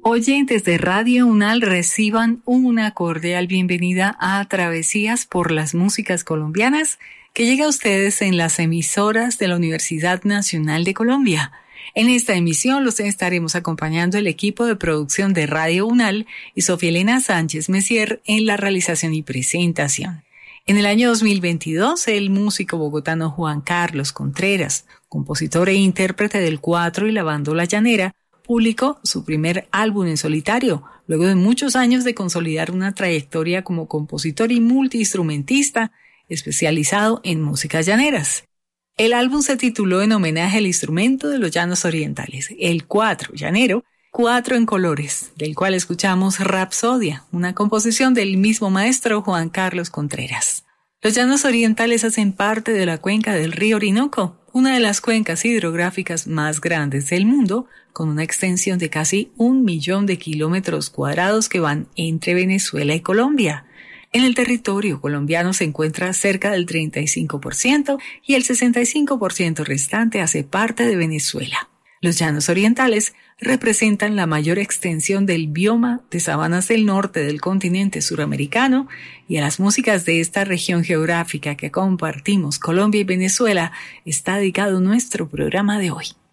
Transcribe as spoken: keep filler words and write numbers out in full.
Oyentes de Radio UNAL, reciban una cordial bienvenida a Travesías por las Músicas Colombianas, que llega a ustedes en las emisoras de la Universidad Nacional de Colombia. En esta emisión los estaremos acompañando el equipo de producción de Radio UNAL y Sofía Elena Sánchez Messier en la realización y presentación. En el año dos mil veintidós, el músico bogotano Juan Carlos Contreras, compositor e intérprete del cuatro y la bandola llanera, publicó su primer álbum en solitario, luego de muchos años de consolidar una trayectoria como compositor y multiinstrumentista especializado en músicas llaneras. El álbum se tituló en homenaje al instrumento de los llanos orientales, el cuatro llanero, Cuatro en Colores, del cual escuchamos Rapsodia, una composición del mismo maestro Juan Carlos Contreras. Los llanos orientales hacen parte de la cuenca del río Orinoco, una de las cuencas hidrográficas más grandes del mundo, con una extensión de casi un millón de kilómetros cuadrados que van entre Venezuela y Colombia. En el territorio colombiano se encuentra cerca del treinta y cinco por ciento y el sesenta y cinco por ciento restante hace parte de Venezuela. Los llanos orientales representan la mayor extensión del bioma de sabanas del norte del continente suramericano, y a las músicas de esta región geográfica que compartimos Colombia y Venezuela está dedicado nuestro programa de hoy.